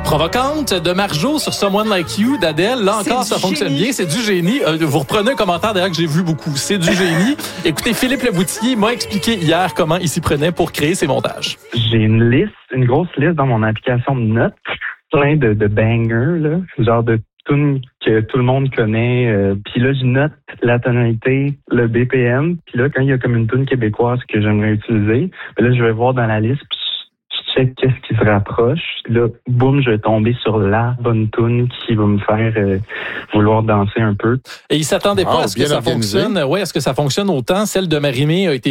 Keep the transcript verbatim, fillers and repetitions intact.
Provocante de Marjo sur Someone Like You d'Adèle. Là encore, ça fonctionne génie. bien. C'est du génie. Euh, vous reprenez un commentaire d'ailleurs que j'ai vu beaucoup. C'est du génie. Écoutez, Philippe Leboutillier m'a expliqué hier comment il s'y prenait pour créer ses montages. J'ai une liste, une grosse liste dans mon application de notes, plein de, de bangers, là, genre de tunes que tout le monde connaît. Euh, puis là, je note la tonalité, le B P M. Puis là, quand il y a comme une tune québécoise que j'aimerais utiliser, ben là, je vais voir dans la liste, puis je check qu'est-ce qui se rapproche. Là, boum, je vais tomber sur la bonne tune qui va me faire euh, vouloir danser un peu. Et il s'attendait pas Ah, à ce que bien ça organisé. fonctionne. Ouais, est-ce que ça fonctionne autant? Celle de Marie-Mé a été